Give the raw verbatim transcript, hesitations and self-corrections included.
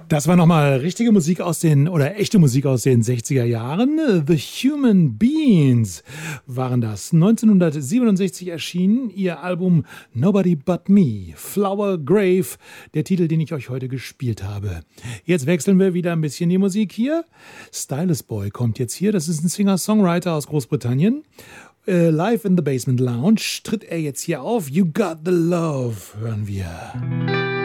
Das war nochmal richtige Musik aus den, oder echte Musik aus den sechziger Jahren. The Human Beings waren das. neunzehnhundertsiebenundsechzig erschien ihr Album Nobody But Me, Flower Grave, der Titel, den ich euch heute gespielt habe. Jetzt wechseln wir wieder ein bisschen die Musik hier. Stylus Boy kommt jetzt hier, das ist ein Singer-Songwriter aus Großbritannien. Uh, live in the Basement Lounge tritt er jetzt hier auf. You Got the Love, hören wir.